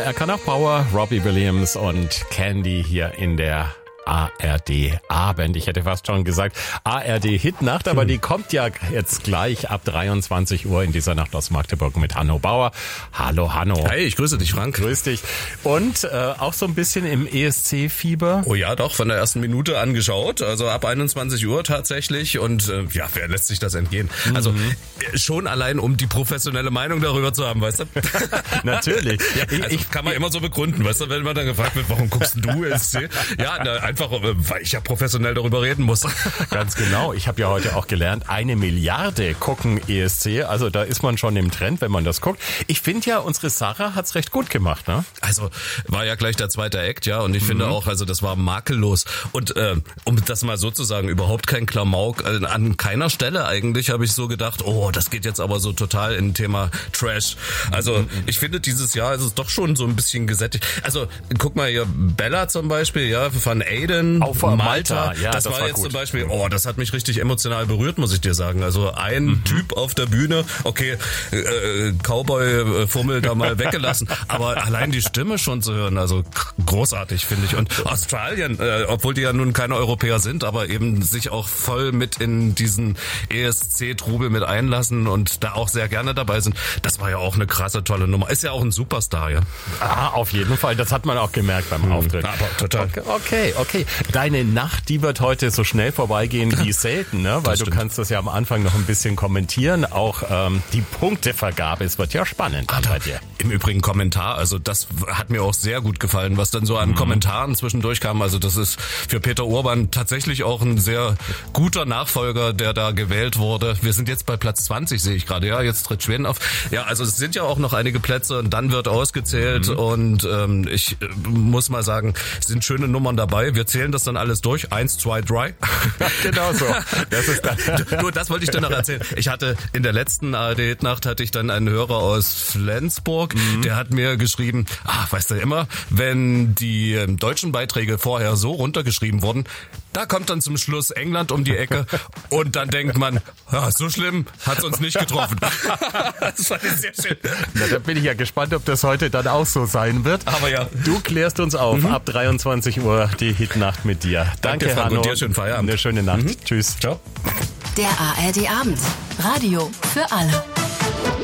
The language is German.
er kann auch Power, Robbie Williams und Candy hier in der ARD Abend. Ich hätte fast schon gesagt ARD Hitnacht, aber die kommt ja jetzt gleich ab 23 Uhr in dieser Nacht aus Magdeburg mit Hanno Bauer. Hallo Hanno. Hey, ich grüße dich, Frank. Grüß dich. Und auch so ein bisschen im ESC-Fieber? Oh ja, doch, von der ersten Minute angeschaut. Also ab 21 Uhr tatsächlich. Und ja, wer lässt sich das entgehen? Also schon allein, um die professionelle Meinung darüber zu haben, weißt du? Natürlich. Ja, also kann man immer so begründen, weißt du, wenn man dann gefragt wird, warum guckst du ESC? Ja, einfach, weil ich ja professionell darüber reden muss. Ganz genau. Ich habe ja heute auch gelernt, 1 Milliarde gucken ESC. Also da ist man schon im Trend, wenn man das guckt. Ich finde ja, unsere Sarah hat's recht gut gemacht, ne? Also war ja gleich der zweite Act, ja. Und ich finde auch, also das war makellos. Und um das mal so zu sagen, überhaupt kein Klamauk. An keiner Stelle eigentlich habe ich so gedacht, oh, das geht jetzt aber so total in Thema Trash. Also ich finde, dieses Jahr ist es doch schon so ein bisschen gesättigt. Also guck mal hier, Bella zum Beispiel, ja, von Aiden, auf Malta. Ja, das war jetzt gut. zum Beispiel, oh, das hat mich richtig emotional berührt, muss ich dir sagen. Also ein Typ auf der Bühne, okay, Cowboy-Fummel da mal weggelassen, aber allein die Stimme schon zu hören, also großartig, finde ich. Und Australien, obwohl die ja nun keine Europäer sind, aber eben sich auch voll mit in diesen ESC-Trubel mit einlassen und da auch sehr gerne dabei sind, das war ja auch eine krasse, tolle Nummer. Ist ja auch ein Superstar, ja. Ah, auf jeden Fall, das hat man auch gemerkt beim Auftritt. Aber total. Okay. Deine Nacht, die wird heute so schnell vorbeigehen wie selten, ne? Weil du kannst das ja am Anfang noch ein bisschen kommentieren. Auch die Punktevergabe, es wird ja spannend bei dir. Im Übrigen Kommentar, also das hat mir auch sehr gut gefallen, was dann so an Kommentaren zwischendurch kam. Also das ist für Peter Urban tatsächlich auch ein sehr guter Nachfolger, der da gewählt wurde. Wir sind jetzt bei Platz 20, sehe ich gerade. Ja, jetzt tritt Schweden auf. Ja, also es sind ja auch noch einige Plätze und dann wird ausgezählt und ich muss mal sagen, es sind schöne Nummern dabei. Wir zählen das dann alles durch. 1, 2, 3. Genau so. Das ist dann Nur das wollte ich dir noch erzählen. Ich hatte in der letzten ARD-Nacht hatte ich dann einen Hörer aus Flensburg, der hat mir geschrieben, weißt du immer, wenn die deutschen Beiträge vorher so runtergeschrieben wurden, da kommt dann zum Schluss England um die Ecke und dann denkt man, so schlimm hat's uns nicht getroffen. Das fand ich sehr schön. Na, da bin ich ja gespannt, ob das heute dann auch so sein wird. Aber ja. Du klärst uns auf. Ab 23 Uhr die Hitnacht mit dir. Danke, Frank, Hanno. und dir schönen Feierabend. Eine schöne Nacht. Tschüss. Ciao. Der ARD Abend. Radio für alle.